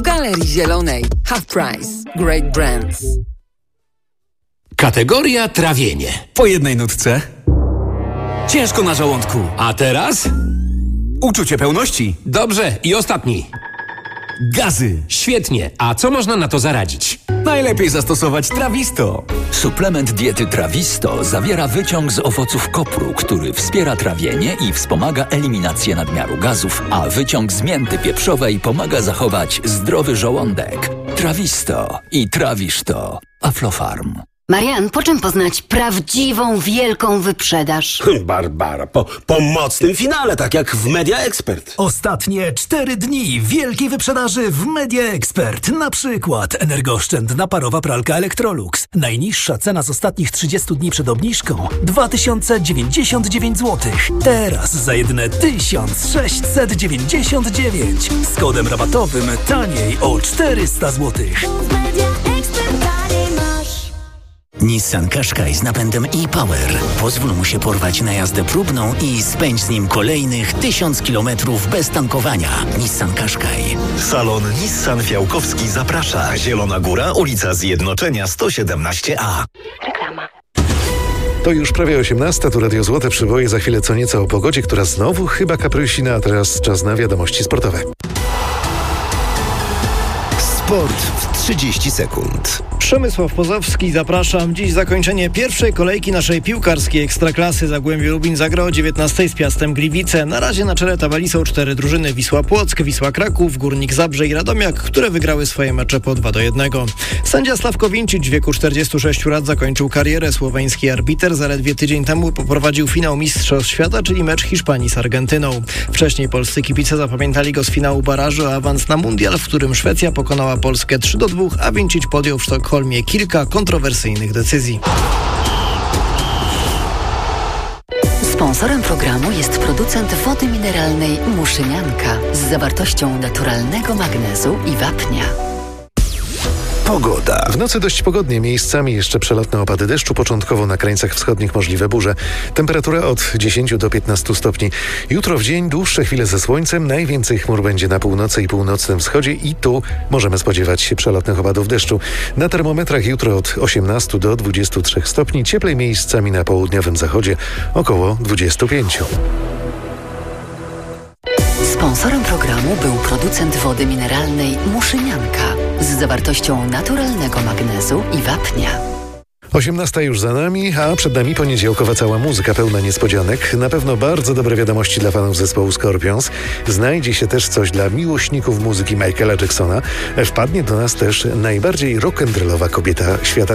w Galerii Zielonej. Half Price. Great Brands. Kategoria trawienie. Po jednej nutce. Ciężko na żołądku. A teraz? Uczucie pełności. Dobrze, i ostatni. Gazy. Świetnie. A co można na to zaradzić? Najlepiej zastosować Trawisto. Suplement diety Trawisto zawiera wyciąg z owoców kopru, który wspiera trawienie i wspomaga eliminację nadmiaru gazów, a wyciąg z mięty pieprzowej pomaga zachować zdrowy żołądek. Trawisto i trawisz to. Aflofarm. Marian, po czym poznać prawdziwą, wielką wyprzedaż? Barbara, po mocnym finale, tak jak w Media Expert. Ostatnie 4 dni wielkiej wyprzedaży w Media Expert. Na przykład energooszczędna parowa pralka Electrolux. Najniższa cena z ostatnich 30 dni przed obniżką 2099 zł. Teraz za jedyne 1699. Z kodem rabatowym taniej o 400 zł. Nissan Qashqai z napędem e-Power. Pozwól mu się porwać na jazdę próbną i spędź z nim kolejnych 1000 km bez tankowania. Nissan Qashqai. Salon Nissan Fiałkowski zaprasza. Zielona Góra, ulica Zjednoczenia 117A. Reklama. To już prawie 18, tu Radio Złote Przyboje. Za chwilę co nieco o pogodzie, która znowu chyba kaprysina, a teraz czas na wiadomości sportowe. Sport w 30 sekund. Przemysław Pozowski, zapraszam. Dziś zakończenie pierwszej kolejki naszej piłkarskiej Ekstraklasy. Zagłębie Lubin zagra o 19 z Piastem Gliwice. Na razie na czele tabeli są 4 drużyny: Wisła Płock, Wisła Kraków, Górnik Zabrze i Radomiak, które wygrały swoje mecze po 2-1. Sędzia Sławko Wincic w wieku 46 lat zakończył karierę. Słoweński arbiter zaledwie tydzień temu poprowadził finał Mistrzostw Świata, czyli mecz Hiszpanii z Argentyną. Wcześniej polscy kibice zapamiętali go z finału barażu o awans na mundial, w którym Szwecja pokonała Polskę 3-2, a Wincic podjął w Sztokholmie kilka kontrowersyjnych decyzji. Sponsorem programu jest producent wody mineralnej Muszynianka z zawartością naturalnego magnezu i wapnia. Pogoda. W nocy dość pogodnie, miejscami jeszcze przelotne opady deszczu, początkowo na krańcach wschodnich możliwe burze. Temperatura od 10 do 15 stopni. Jutro w dzień dłuższe chwile ze słońcem, najwięcej chmur będzie na północy i północnym wschodzie i tu możemy spodziewać się przelotnych opadów deszczu. Na termometrach jutro od 18 do 23 stopni, cieplej miejscami na południowym zachodzie, około 25. Sponsorem programu był producent wody mineralnej Muszynianka z zawartością naturalnego magnezu i wapnia. 18 już za nami, a przed nami poniedziałkowa cała muzyka pełna niespodzianek. Na pewno bardzo dobre wiadomości dla fanów zespołu Scorpions. Znajdzie się też coś dla miłośników muzyki Michaela Jacksona. Wpadnie do nas też najbardziej rock'n'rollowa kobieta świata.